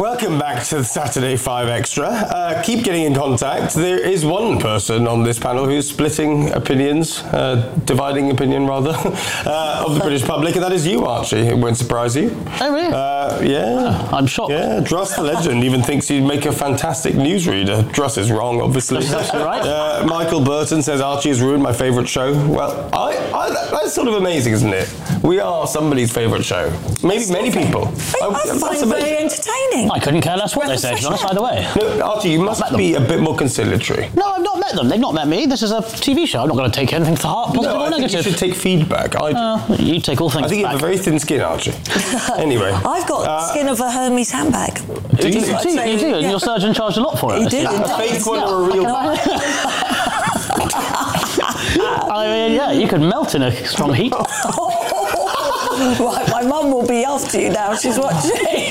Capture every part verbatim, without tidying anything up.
Welcome back to the Saturday five Extra. Uh, keep getting in contact. There is one person on this panel who's splitting opinions, uh, dividing opinion rather, uh, of the British public, and that is you, Archie. It won't surprise you. Oh, really? Uh, yeah. Oh, I'm shocked. Yeah, Druss the legend even thinks you'd make a fantastic newsreader. Druss is wrong, obviously. That's right. Uh, Michael Burton says Archie has ruined my favourite show. Well, I, I, that's sort of amazing, isn't it? We are somebody's favourite show. Maybe many people. I, I find it very entertaining. I couldn't care less what they say, to be honest, either way. No, Archie, you must be a bit more conciliatory. No, I've not met them. They've not met me. This is a T V show. I'm not going to take anything to heart, positive no, or I negative. Think you should take feedback. I uh, you take all things I think back. you have a very thin skin, Archie. Anyway. I've got uh, the skin of a Hermes handbag. Do you, you, do, you, you do, and yeah. your surgeon charged a lot for it. He did. A fake one or a real one? I mean, yeah, you could melt in a strong heat. Right, my mum will be after you now. She's watching.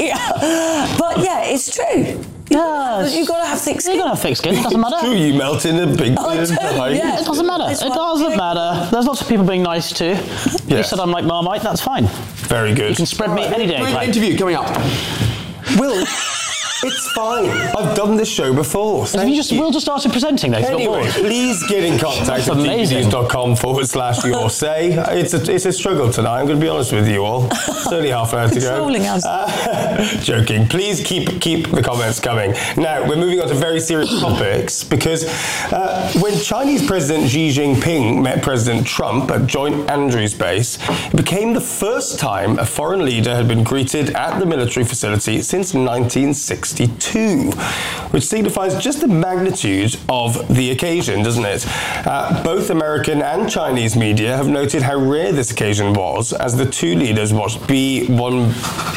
But yeah, it's true. Yeah, You've got to have thick skin. You've got to have thick skin. It doesn't matter. It's true, you melt in a big... I do, yeah. It doesn't matter. It's It like- doesn't matter. There's lots of people being nice too. You Yes. said I'm like Marmite, that's fine. Very good. You can spread me any day. Great Like. interview coming up. Will, it's fine. I've done this show before. Have you just, Will just started presenting though. He's got Anyway, bored. please get in contact at amazing. tvnews.com forward slash your say. It's a, it's a struggle tonight, I'm going to be honest with you all. It's only half an hour to go. Controlling us. Uh, joking. Please keep keep the comments coming. Now, we're moving on to very serious topics because uh, when Chinese President Xi Jinping met President Trump at Joint Andrews Base, it became the first time a foreign leader had been greeted at the military facility since nineteen sixty-two, which signifies just the magnitude of the occasion, doesn't it? Uh, both American and Chinese media have noted how rare this occasion was as the two leaders watched B one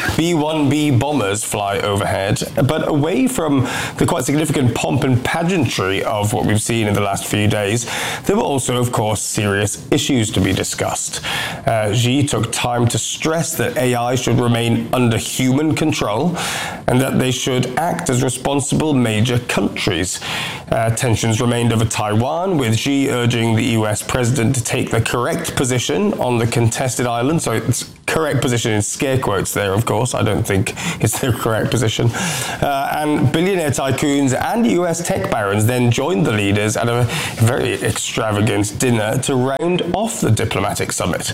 B bombers fly overhead, but away from the quite significant pomp and pageantry of what we've seen in the last few days, there were also, of course, serious issues to be discussed. Uh, Xi took time to stress that A I should remain under human control and that they should act as responsible major countries. Uh, tensions remained over Taiwan, with Xi urging the U S president to take the correct position on the contested island. So it's correct position in scare quotes there, of course. I don't think it's the correct position. Uh, and billionaire tycoons and U S tech barons then joined the leaders at a very extravagant dinner to round off the diplomatic summit.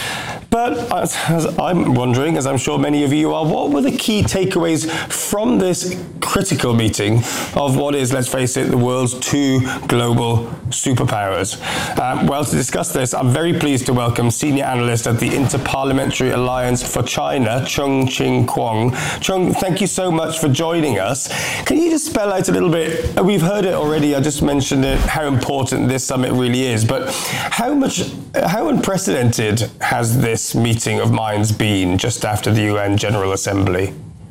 But as, as I'm wondering, as I'm sure many of you are, what were the key takeaways from this critical meeting of what is, let's face it, the world's two global superpowers? Um, well, to discuss this, I'm very pleased to welcome senior analyst at the Interparliamentary Alliance for China, Chung Ching Kwong. Chung, thank you so much for joining us. Can you just spell out a little bit, we've heard it already, I just mentioned it, how important this summit really is, but how much, how unprecedented has this meeting of minds been just after the U N General Assembly?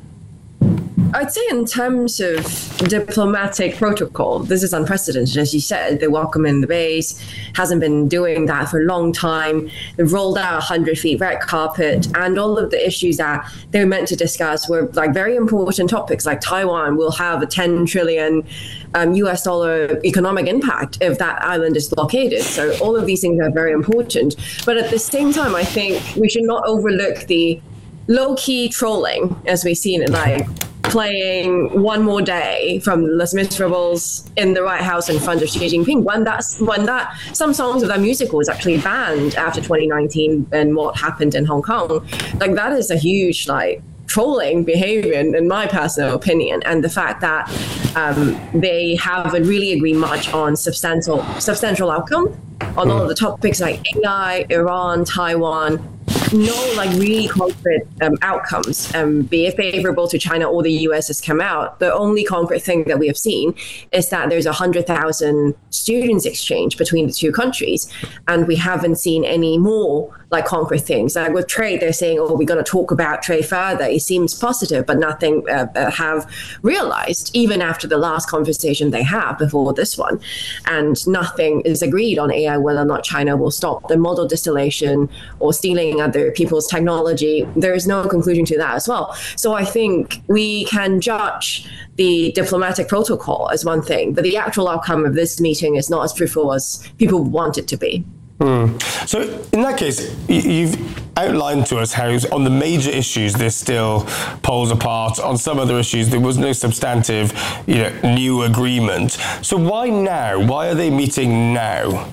I'd say in terms of diplomatic protocol, this is unprecedented. As you said, the welcome in the base hasn't been doing that for a long time. They've rolled out a hundred feet red carpet, and all of the issues that they were meant to discuss were like very important topics, like Taiwan will have a ten trillion um, U S dollar economic impact if that island is blockaded. So all of these things are very important. But at the same time, I think we should not overlook the low-key trolling, as we've seen it, like playing One More Day from Les Miserables in the White House in front of Xi Jinping, when that's when that some songs of that musical was actually banned after twenty nineteen and what happened in Hong Kong. Like, that is a huge like trolling behavior in, in my personal opinion. And the fact that um, they haven't really agreed much on substantial substantial outcome on all of the topics like A I, Iran, Taiwan. No, like really concrete um, outcomes, um, be it favorable to China or the U S has come out. The only concrete thing that we have seen is that there's a hundred thousand students exchange between the two countries, and we haven't seen any more like concrete things. Like with trade, they're saying, "Oh, we're going to talk about trade further." It seems positive, but nothing uh, uh, have realized even after the last conversation they have before this one, and nothing is agreed on A I, whether or not China will stop the model distillation or stealing other people's technology. There is no conclusion to that as well. So I think we can judge the diplomatic protocol as one thing, but the actual outcome of this meeting is not as fruitful as people want it to be. Mm. So in that case, you've outlined to us how on the major issues there's still poles apart. On some other issues there was no substantive, you know, new agreement. So why now? Why are they meeting now?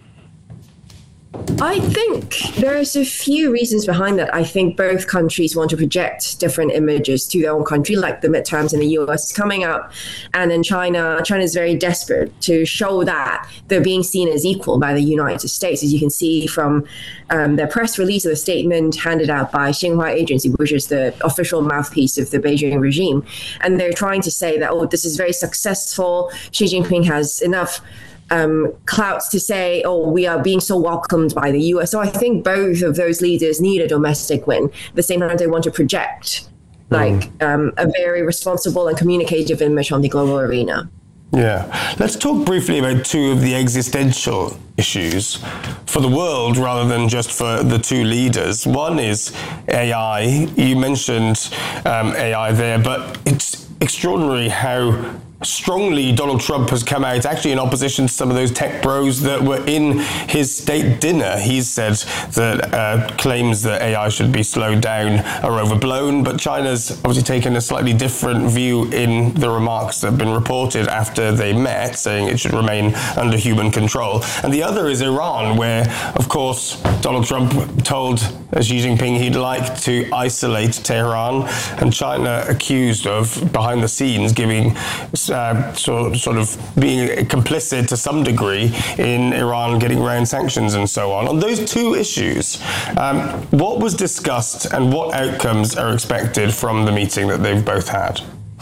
I think there's a few reasons behind that. I think both countries want to project different images to their own country, like the midterms in the U S is coming up. And in China, China is very desperate to show that they're being seen as equal by the United States, as you can see from um, their press release of the statement handed out by Xinhua Agency, which is the official mouthpiece of the Beijing regime. And they're trying to say that, oh, this is very successful. Xi Jinping has enough Um, clouts to say, oh, we are being so welcomed by the U S. So I think both of those leaders need a domestic win. At the same time, they want to project like um, a very responsible and communicative image on the global arena. Yeah. Let's talk briefly about two of the existential issues for the world rather than just for the two leaders. One is A I. You mentioned um, A I there, but it's extraordinary how strongly Donald Trump has come out actually in opposition to some of those tech bros that were in his state dinner. He's said that uh, claims that A I should be slowed down are overblown, but China's obviously taken a slightly different view in the remarks that have been reported after they met, saying it should remain under human control. And the other is Iran, where, of course, Donald Trump told Xi Jinping he'd like to isolate Tehran, and China accused of, behind the scenes, giving Uh, so, sort of being complicit to some degree in Iran getting around sanctions and so on. On those two issues, um, what was discussed and what outcomes are expected from the meeting that they've both had?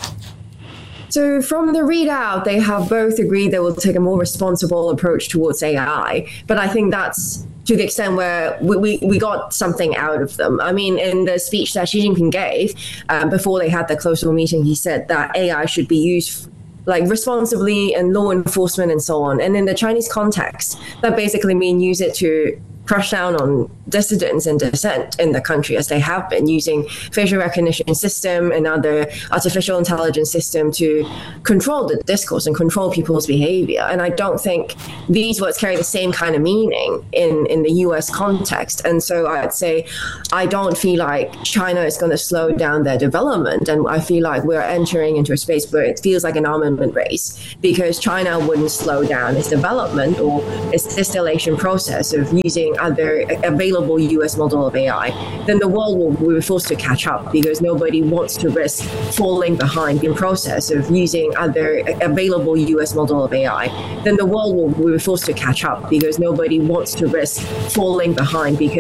So from the readout, they have both agreed they will take a more responsible approach towards A I. But I think that's to the extent where we, we, we got something out of them. I mean, in the speech that Xi Jinping gave um, before they had the close-door meeting, he said that A I should be used like responsibly in law enforcement and so on. And in the Chinese context, that basically means use it to crash down on dissidents and dissent in the country, as they have been using facial recognition system and other artificial intelligence system to control the discourse and control people's behavior. And I don't think these words carry the same kind of meaning in, in the U S context. And so I'd say I don't feel like China is going to slow down their development. And I feel like we're entering into a space where it feels like an armament race, because China wouldn't slow down its development or its distillation process of using other available U S model of A I, then the world will be forced to catch up, because nobody wants to risk falling behind in process of using other available U S model of A I. Then the world will be forced to catch up, because nobody wants to risk falling behind because